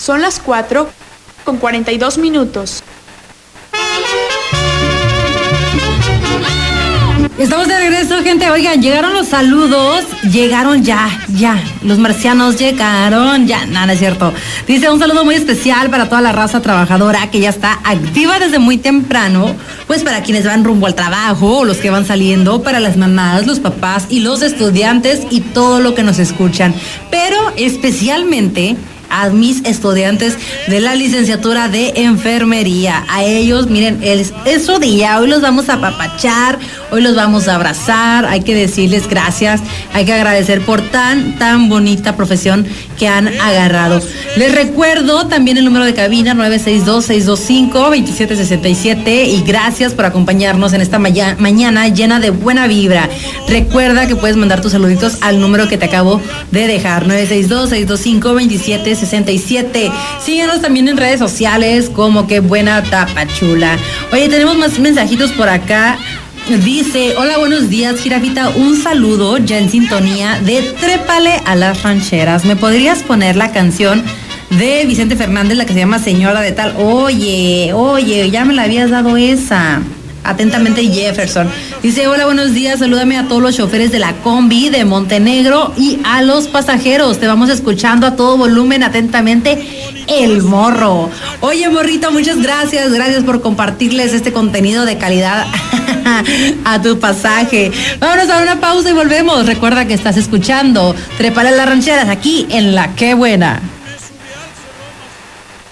Son las 4:42. Estamos de regreso, gente. Oigan, llegaron los saludos. Llegaron ya. Los marcianos llegaron ya. No es cierto. Dice un saludo muy especial para toda la raza trabajadora que ya está activa desde muy temprano. Pues para quienes van rumbo al trabajo, o los que van saliendo, para las mamás, los papás y los estudiantes y todo lo que nos escuchan. Pero especialmente a mis estudiantes de la licenciatura de enfermería. A ellos, miren, es su día. Hoy los vamos a apapachar, hoy los vamos a abrazar. Hay que decirles gracias, hay que agradecer por tan bonita profesión que han agarrado. Les recuerdo también el número de cabina 962-625-2767 y gracias por acompañarnos en esta mañana llena de buena vibra. Recuerda que puedes mandar tus saluditos al número que te acabo de dejar, 962-625-2767. Síguenos también en redes sociales como Qué Buena Tapachula. Oye, tenemos más mensajitos por acá. Dice, hola, buenos días, Jirafita, un saludo ya en sintonía de Trépale a las Rancheras. ¿Me podrías poner la canción de Vicente Fernández, la que se llama Señora de Tal? Oye, ya me la habías dado esa. Atentamente, Jefferson. Dice, hola, buenos días, salúdame a todos los choferes de la combi de Montenegro y a los pasajeros. Te vamos escuchando a todo volumen, atentamente, El Morro. Oye, morrito, muchas gracias por compartirles este contenido de calidad a tu pasaje. Vámonos a una pausa y volvemos. Recuerda que estás escuchando Trépale a las Rancheras aquí en La Qué Buena.